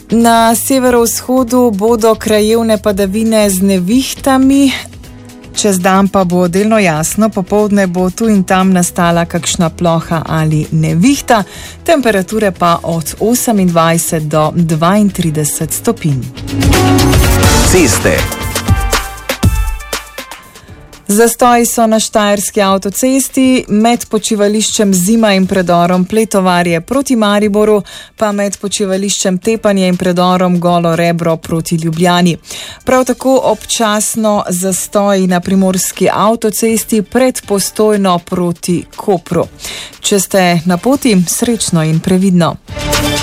Na severovzhodu bodo krajevne padavine z nevihtami. Čez dan pa bo delno jasno, popoldne bo tu in tam nastala kakšna ploha ali nevihta, temperature pa od 28 do 32 stopinj. Ceste. Zastoji so na štajerski avtocesti, med počivališčem Zima in predorom Pletovarje proti Mariboru, pa med počivališčem Tepanje in predorom Golo Rebro proti Ljubljani. Prav tako občasno zastoji na primorski avtocesti pred Postojno proti Kopru. Če ste na poti, srečno in previdno.